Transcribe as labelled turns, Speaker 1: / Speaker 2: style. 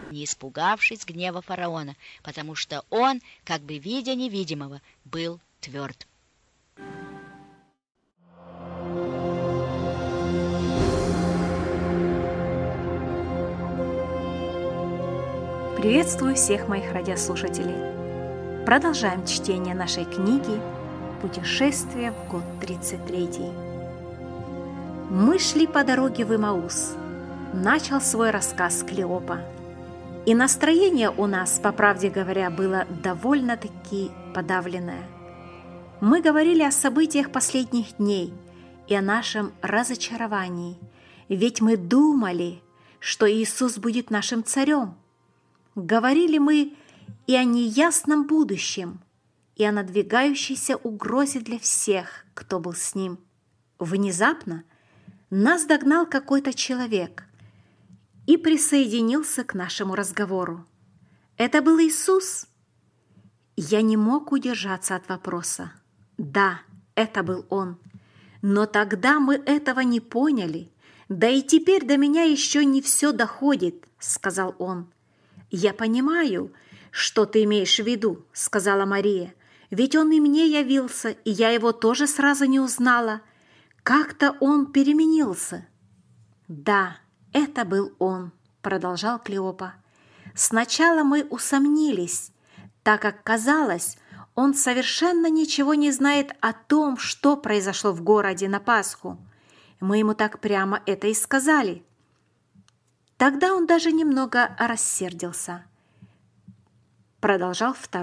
Speaker 1: не испугавшись гнева фараона, потому что он, как бы видя невидимого, был тверд.
Speaker 2: Приветствую всех моих радиослушателей. Продолжаем чтение нашей книги «Путешествие в год 33». Мы шли по дороге в Имаус. Начал свой рассказ Клеопа. И настроение у нас, по правде говоря, было довольно-таки подавленное. Мы говорили о событиях последних дней и о нашем разочаровании, ведь мы думали, что Иисус будет нашим царем. Говорили мы и о неясном будущем, и о надвигающейся угрозе для всех, кто был с ним. Внезапно нас догнал какой-то человек и присоединился к нашему разговору. Это был Иисус. Я не мог удержаться от вопроса. Да, это был Он. Но тогда мы этого не поняли. Да и теперь до меня еще не все доходит, сказал он. «Я понимаю, что ты имеешь в виду», — сказала Мария. «Ведь он и мне явился, и я его тоже сразу не узнала. Как-то он переменился». «Да, это был он», — продолжал Клеопа. «Сначала мы усомнились, так как казалось, он совершенно ничего не знает о том, что произошло в городе на Пасху. Мы ему так прямо это и сказали». Тогда он даже немного рассердился. Продолжал второй